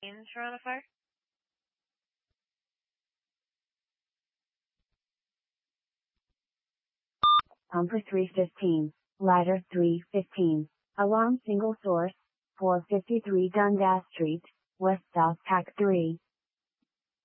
Toronto Fire. Pumper 315, ladder 315, alarm single source, 453 Dundas Street, West South Pack 3.